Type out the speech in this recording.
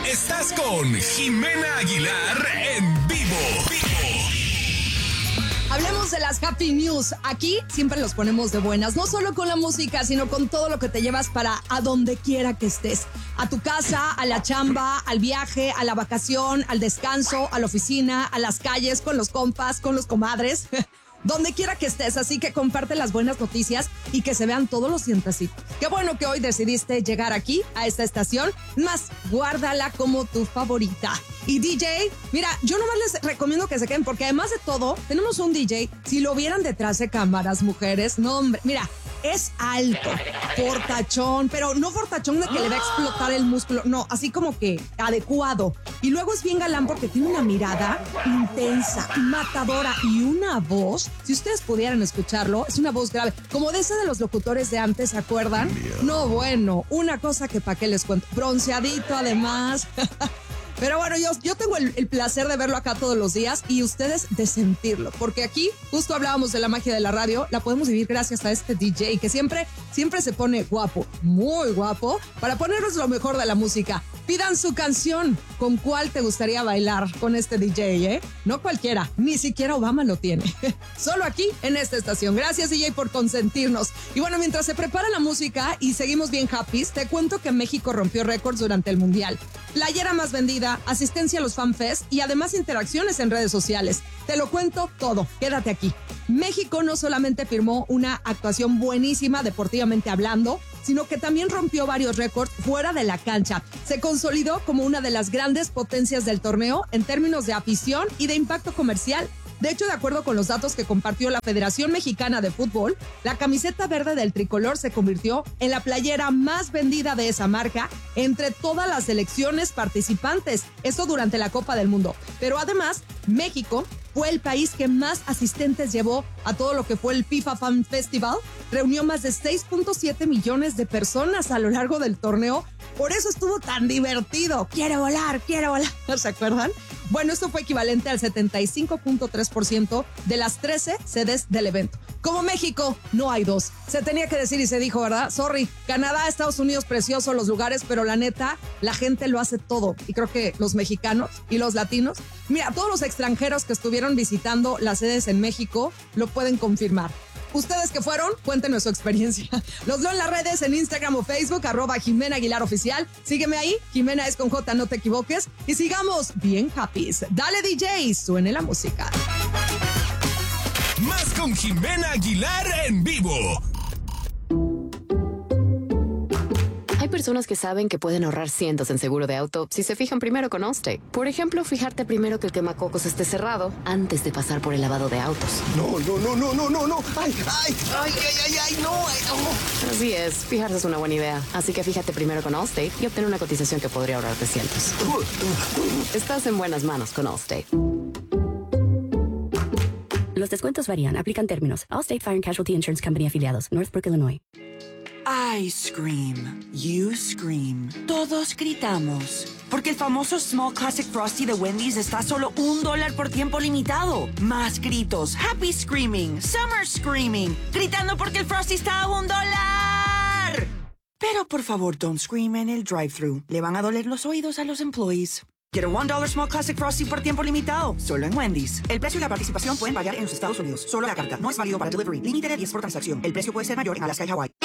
Estás con Jimena Aguilar en vivo. Hablemos de las Happy News. Aquí siempre los ponemos de buenas, no solo con la música, sino con todo lo que te llevas para a donde quiera que estés. A tu casa, a la chamba, al viaje, a la vacación, al descanso, a la oficina, a las calles, con los compas, con los comadres. Donde quiera que estés, así que comparte las buenas noticias y que se vean todos los dientecitos. Qué bueno que hoy decidiste llegar aquí, a esta estación, más guárdala como tu favorita. Y DJ, mira, yo nomás les recomiendo que se queden, porque además de todo, tenemos un DJ, si lo vieran detrás de cámaras, mujeres, no hombre, mira, es alto, fortachón, pero no fortachón de que le va a explotar el músculo, no, así como que adecuado. Y luego es bien galán porque tiene una mirada intensa, matadora y una voz, si ustedes pudieran escucharlo, es una voz grave, como de esa de los locutores de antes, ¿se acuerdan? No, bueno, una cosa que para qué les cuento, bronceadito además. Pero bueno, yo tengo el placer de verlo acá todos los días y ustedes de sentirlo, porque aquí justo hablábamos de la magia de la radio, la podemos vivir gracias a este DJ que siempre se pone guapo, muy guapo, para ponernos lo mejor de la música. Pidan su canción, ¿con cuál te gustaría bailar con este DJ, No cualquiera, ni siquiera Obama lo tiene. Solo aquí en esta estación. Gracias, DJ, por consentirnos. Y bueno, mientras se prepara la música y seguimos bien happy, te cuento que México rompió récords durante el Mundial. Playera más vendida, asistencia a los FanFest y además interacciones en redes sociales. Te lo cuento todo, quédate aquí. México no solamente firmó una actuación buenísima deportivamente hablando, sino que también rompió varios récords fuera de la cancha. Se consolidó como una de las grandes potencias del torneo en términos de afición y de impacto comercial. De hecho, de acuerdo con los datos que compartió la Federación Mexicana de Fútbol, la camiseta verde del tricolor se convirtió en la playera más vendida de esa marca entre todas las selecciones participantes. Esto durante la Copa del Mundo. Pero además, México fue el país que más asistentes llevó a todo lo que fue el FIFA Fan Festival. Reunió más de 6.7 millones de personas a lo largo del torneo. Por eso estuvo tan divertido. Quiero volar, ¿se acuerdan? Bueno, esto fue equivalente al 75.3% de las 13 sedes del evento. Como México, no hay dos. Se tenía que decir y se dijo, ¿verdad? Sorry, Canadá, Estados Unidos, preciosos los lugares, pero la neta, la gente lo hace todo. Y creo que los mexicanos y los latinos, mira, todos los extranjeros que estuvieron visitando las sedes en México lo pueden confirmar. Ustedes que fueron, cuéntenos su experiencia. Los leo en las redes, en Instagram o Facebook, @Jimena Aguilar Oficial. Sígueme ahí, Jimena es con J, no te equivoques. Y sigamos bien happy. Dale, DJ, suene la música. Más con Jimena Aguilar en vivo. Hay personas que saben que pueden ahorrar cientos en seguro de auto si se fijan primero con Allstate. Por ejemplo, fijarte primero que el quemacocos esté cerrado antes de pasar por el lavado de autos. No. ¡Ay, no! Así es, fijarse es una buena idea. Así que fíjate primero con Allstate y obtén una cotización que podría ahorrarte cientos. Estás en buenas manos con Allstate. Los descuentos varían. Aplican términos. Allstate Fire and Casualty Insurance Company afiliados. Northbrook, Illinois. I scream. You scream. Todos gritamos. Porque el famoso Small Classic Frosty de Wendy's está a solo $1 por tiempo limitado. Más gritos. Happy Screaming. Summer Screaming. Gritando porque el Frosty está a $1. Pero por favor, don't scream en el drive-thru. Le van a doler los oídos a los employees. Get a $1 Small Classic Frosty por tiempo limitado. Solo en Wendy's. El precio y la participación pueden variar en los Estados Unidos. Solo la carta. No es válido para delivery. Límite de 10 por transacción. El precio puede ser mayor en Alaska y Hawái.